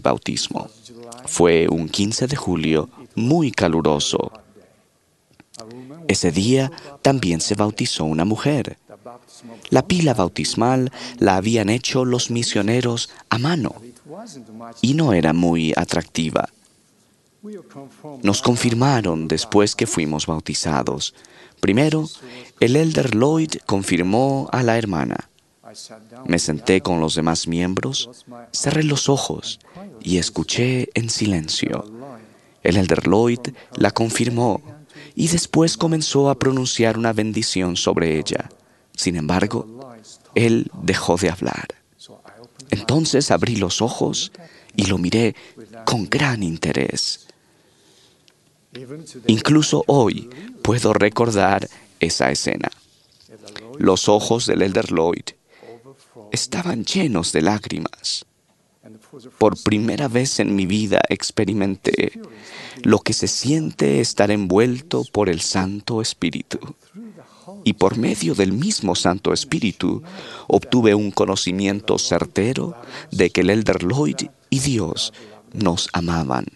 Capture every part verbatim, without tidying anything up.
bautismo. Fue un quince de julio muy caluroso. Ese día también se bautizó una mujer. La pila bautismal la habían hecho los misioneros a mano y no era muy atractiva. Nos confirmaron después que fuimos bautizados. Primero, el elder Lloyd confirmó a la hermana. Me senté con los demás miembros, cerré los ojos y escuché en silencio. El elder Lloyd la confirmó y después comenzó a pronunciar una bendición sobre ella. Sin embargo, él dejó de hablar. Entonces abrí los ojos y lo miré con gran interés. Incluso hoy puedo recordar esa escena. Los ojos del elder Lloyd estaban llenos de lágrimas. Por primera vez en mi vida experimenté lo que se siente estar envuelto por el Santo Espíritu. Y por medio del mismo Santo Espíritu obtuve un conocimiento certero de que el elder Lloyd y Dios nos amaban.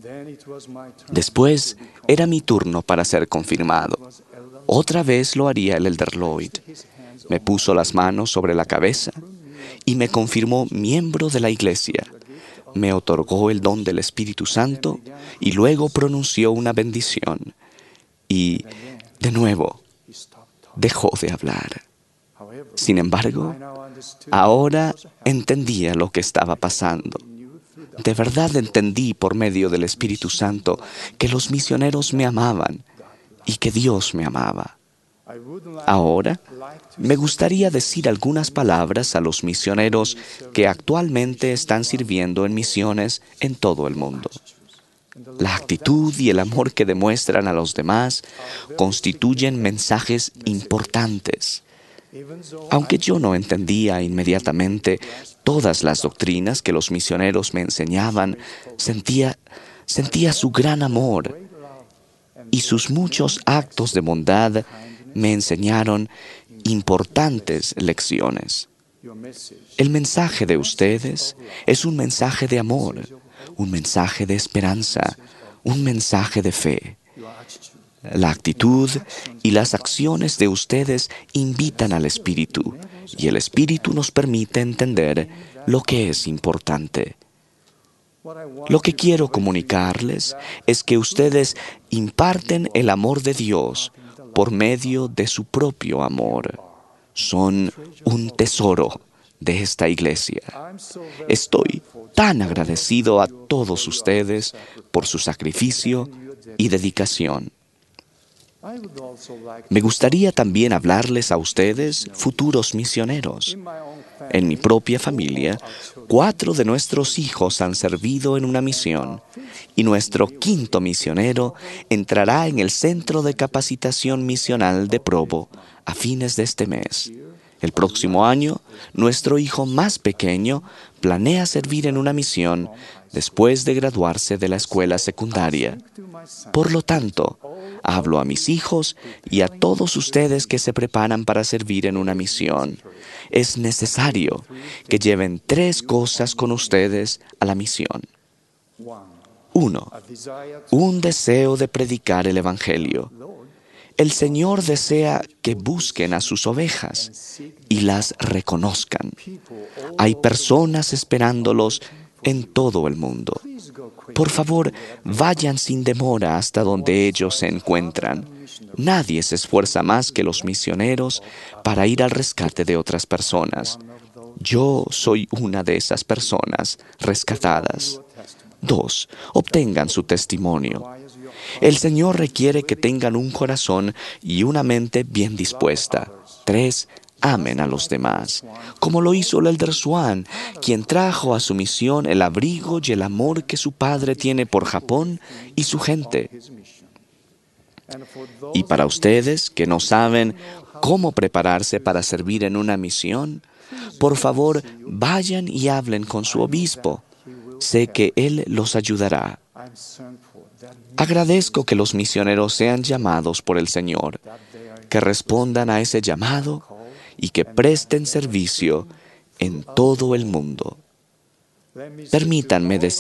Después era mi turno para ser confirmado. Otra vez lo haría el elder Lloyd. Me puso las manos sobre la cabeza y me confirmó miembro de la iglesia. Me otorgó el don del Espíritu Santo y luego pronunció una bendición. Y, de nuevo, dejó de hablar. Sin embargo, ahora entendía lo que estaba pasando. De verdad entendí por medio del Espíritu Santo que los misioneros me amaban y que Dios me amaba. Ahora, me gustaría decir algunas palabras a los misioneros que actualmente están sirviendo en misiones en todo el mundo. La actitud y el amor que demuestran a los demás constituyen mensajes importantes. Aunque yo no entendía inmediatamente todas las doctrinas que los misioneros me enseñaban, sentía, sentía su gran amor y sus muchos actos de bondad me enseñaron importantes lecciones. El mensaje de ustedes es un mensaje de amor, un mensaje de esperanza, un mensaje de fe. La actitud y las acciones de ustedes invitan al Espíritu, y el Espíritu nos permite entender lo que es importante. Lo que quiero comunicarles es que ustedes imparten el amor de Dios por medio de su propio amor. Son un tesoro de esta iglesia. Estoy tan agradecido a todos ustedes por su sacrificio y dedicación. Me gustaría también hablarles a ustedes, futuros misioneros. En mi propia familia, cuatro de nuestros hijos han servido en una misión y nuestro quinto misionero entrará en el Centro de Capacitación Misional de Provo a fines de este mes. El próximo año, nuestro hijo más pequeño planea servir en una misión después de graduarse de la escuela secundaria. Por lo tanto, hablo a mis hijos y a todos ustedes que se preparan para servir en una misión. Es necesario que lleven tres cosas con ustedes a la misión. Uno, un deseo de predicar el Evangelio. El Señor desea que busquen a sus ovejas y las reconozcan. Hay personas esperándolos en todo el mundo. Por favor, vayan sin demora hasta donde ellos se encuentran. Nadie se esfuerza más que los misioneros para ir al rescate de otras personas. Yo soy una de esas personas rescatadas. Dos, obtengan su testimonio. El Señor requiere que tengan un corazón y una mente bien dispuesta. Tres, amen a los demás, como lo hizo el elder Swan, quien trajo a su misión el abrigo y el amor que su padre tiene por Japón y su gente. Y para ustedes que no saben cómo prepararse para servir en una misión, por favor, vayan y hablen con su obispo. Sé que él los ayudará. Agradezco que los misioneros sean llamados por el Señor, que respondan a ese llamado y que presten servicio en todo el mundo. Permítanme decir